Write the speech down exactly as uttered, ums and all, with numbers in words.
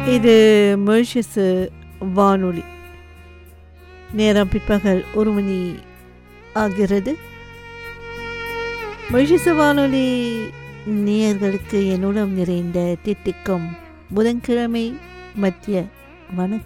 இது மொரிஷியஸ் வானொலி. நேரம் பிற்பகல் ஒரு மணி ஆகிறது. மொரிஷியஸ் வானொலி நேயர்களுக்கு என்னுடன் நிறைந்த தித்திக்கும் புதன்கிழமை மத்திய வணக்கம்.